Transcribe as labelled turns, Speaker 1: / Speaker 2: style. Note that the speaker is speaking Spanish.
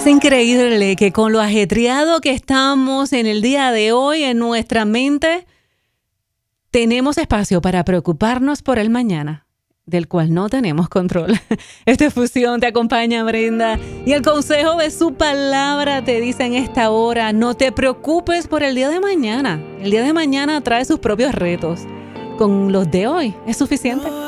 Speaker 1: Es increíble que con lo ajetreado que estamos en el día de hoy en nuestra mente, tenemos espacio para preocuparnos por el mañana, del cual no tenemos control. Esta Fusión, te acompaña Brenda, y el consejo de su palabra te dice en esta hora: no te preocupes por el día de mañana. El día de mañana trae sus propios retos. Con los de hoy es suficiente.